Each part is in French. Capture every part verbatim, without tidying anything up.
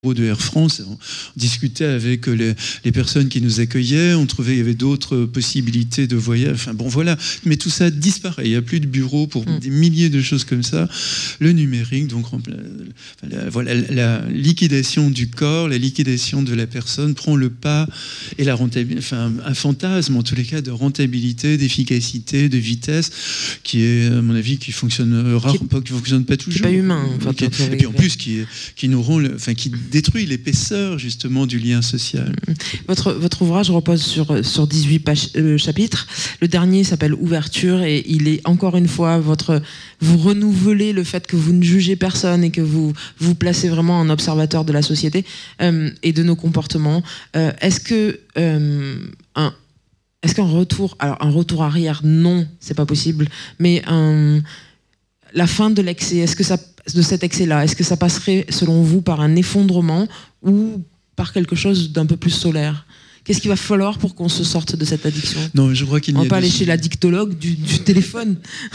de Air France, on discutait avec les, les personnes qui nous accueillaient, on trouvait qu'il y avait d'autres possibilités de voyage, enfin bon voilà, mais tout ça disparaît, il n'y a plus de bureaux pour mmh. des milliers de choses comme ça, le numérique, donc la, voilà, la liquidation du corps, la liquidation de la personne prend le pas, et la rentabilité, enfin un fantasme en tous les cas de rentabilité, d'efficacité, de vitesse, qui est à mon avis qui fonctionne rare, qui, pas, qui fonctionne pas toujours, qui est pas humain, enfin, qui, et puis en plus qui, qui nous rend, le, enfin qui détruit l'épaisseur justement du lien social. Votre, votre ouvrage repose sur, sur dix-huit pages, euh, chapitres. Le dernier s'appelle Ouverture et il est encore une fois votre, vous renouvelez le fait que vous ne jugez personne et que vous vous placez vraiment en observateur de la société euh, et de nos comportements. Euh, est-ce que euh, un est-ce qu'un retour, alors un retour arrière, non, c'est pas possible, mais un, la fin de l'excès, est-ce que ça de cet excès-là, est-ce que ça passerait, selon vous, par un effondrement ou par quelque chose d'un peu plus solaire ? Qu'est-ce qu'il va falloir pour qu'on se sorte de cette addiction ? Non, je crois qu'il n'y a On va pas de... aller chez l'addictologue du, du téléphone.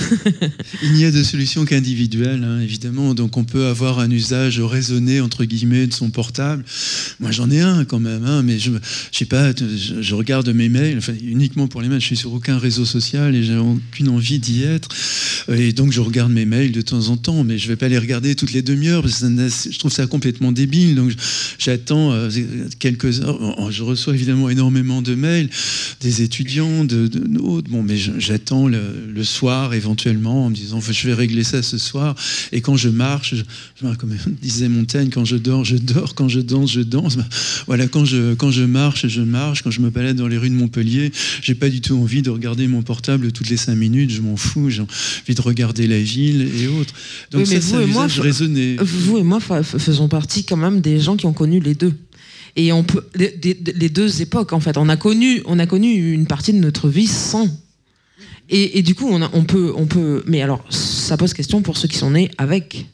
Il n'y a de solution qu'individuelle, hein, évidemment. Donc on peut avoir un usage raisonné, entre guillemets, de son portable. Moi, j'en ai un quand même, hein, mais je ne sais pas, je, je regarde mes mails, enfin, uniquement pour les mails. Je suis sur aucun réseau social et j'ai aucune envie d'y être. Et donc je regarde mes mails de temps en temps, mais je ne vais pas les regarder toutes les demi-heures, parce que ça, je trouve ça complètement débile. Donc j'attends quelques heures. Je reçois évidemment énormément de mails des étudiants, de, de d'autres. Bon, mais j'attends le, le soir éventuellement en me disant je vais régler ça ce soir. Et quand je marche, je, comme disait Montaigne, quand je dors, je dors. Quand je danse, je danse. Voilà, quand je quand je marche, je marche. Quand je me balade dans les rues de Montpellier, j'ai pas du tout envie de regarder mon portable toutes les cinq minutes. Je m'en fous. J'ai envie de regarder la ville et autres. Donc oui, ça, c'est un usage raisonné. Vous et moi faisons partie quand même des gens qui ont connu les deux. Et on peut, les, les deux époques, en fait, on a connu, on a connu une partie de notre vie sans. Et, et du coup, on, a, on peut, on peut. Mais alors, ça pose question pour ceux qui sont nés avec.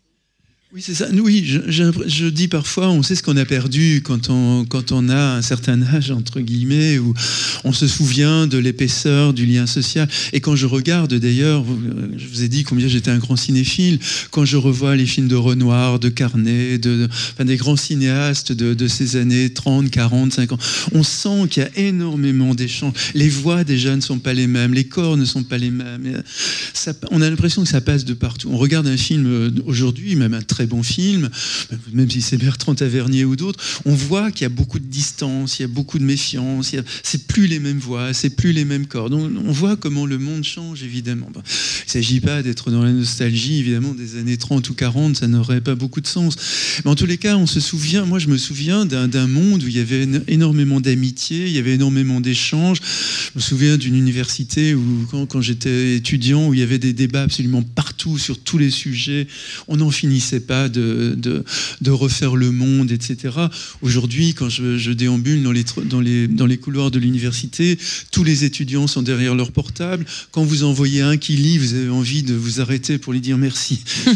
Oui, c'est ça. Oui, je, je, je dis parfois, on sait ce qu'on a perdu quand on, quand on a un certain âge, entre guillemets, où on se souvient de l'épaisseur du lien social. Et quand je regarde, d'ailleurs, je vous ai dit combien j'étais un grand cinéphile, quand je revois les films de Renoir, de Carnet, de, de, enfin, des grands cinéastes de, de ces années trente, quarante, cinquante, on sent qu'il y a énormément d'échanges. Les voix déjà ne sont pas les mêmes, les corps ne sont pas les mêmes. Ça, on a l'impression que ça passe de partout. On regarde un film aujourd'hui, même un très bon film, même si c'est Bertrand Tavernier ou d'autres, on voit qu'il y a beaucoup de distance, il y a beaucoup de méfiance, il y a, c'est plus les mêmes voix, c'est plus les mêmes corps. Donc on voit comment le monde change, évidemment. Bon, il ne s'agit pas d'être dans la nostalgie, évidemment, des années trente ou quarante, ça n'aurait pas beaucoup de sens. Mais en tous les cas, on se souvient, moi je me souviens d'un, d'un monde où il y avait énormément d'amitié, il y avait énormément d'échanges. Je me souviens d'une université où, quand, quand j'étais étudiant, où il y avait des débats absolument partout sur tous les sujets, on n'en finissait pas de, de, de refaire le monde, et cetera. Aujourd'hui, quand je, je déambule dans les, dans, les, dans les couloirs de l'université, tous les étudiants sont derrière leur portable. Quand vous en voyez un qui lit, vous avez envie de vous arrêter pour lui dire merci.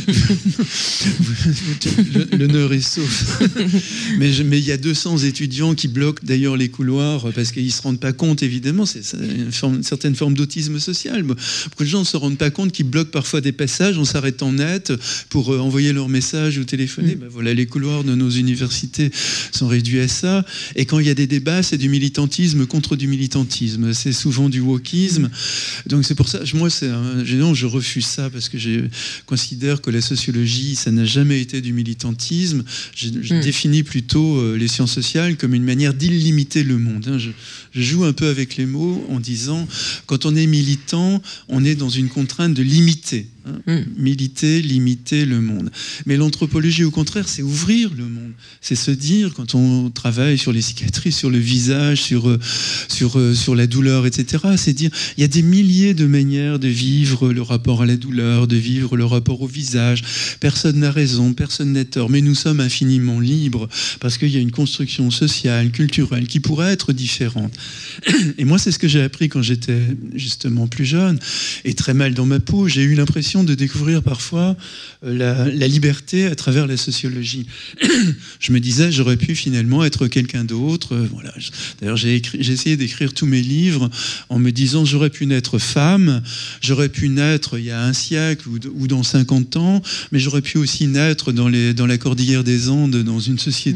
L'honneur est sauf. Mais, je, mais il y a deux cents étudiants qui bloquent d'ailleurs les couloirs parce qu'ils ne se rendent pas compte, évidemment, c'est, c'est une, forme, une certaine forme d'autisme social. Beaucoup de gens ne se rendent pas compte qu'ils bloquent parfois des passages en s'arrêtant net pour euh, envoyer leur message ou téléphoner. Mmh. Ben voilà, les couloirs de nos universités sont réduits à ça. Et quand il y a des débats, c'est du militantisme contre du militantisme. C'est souvent du wokisme. Mmh. Donc c'est pour ça, moi, c'est un, non, je refuse ça parce que je considère que la sociologie, ça n'a jamais été du militantisme. Je, je mmh. définis plutôt euh, les sciences sociales comme une manière d'illimiter le monde. Hein. Je, je joue un peu avec les mots en disant, quand on est militant, on est dans une contrainte de limiter. Hein. Mmh. Militer, limiter le monde. Mais l'anthropologie, au contraire, c'est ouvrir le monde. C'est se dire, quand on travaille sur les cicatrices, sur le visage, sur, sur, sur la douleur, et cetera, c'est dire, il y a des milliers de manières de vivre le rapport à la douleur, de vivre le rapport au visage. Personne n'a raison, personne n'a tort, mais nous sommes infiniment libres parce qu'il y a une construction sociale, culturelle, qui pourrait être différente. Et moi, c'est ce que j'ai appris quand j'étais justement plus jeune et très mal dans ma peau. J'ai eu l'impression de découvrir parfois la, la liberté liberté à travers la sociologie. Je me disais, j'aurais pu finalement être quelqu'un d'autre. Voilà. D'ailleurs, j'ai, écrit, j'ai essayé d'écrire tous mes livres en me disant, j'aurais pu naître femme, j'aurais pu naître il y a un siècle ou, ou dans cinquante ans, mais j'aurais pu aussi naître dans, les, dans la cordillère des Andes, dans une société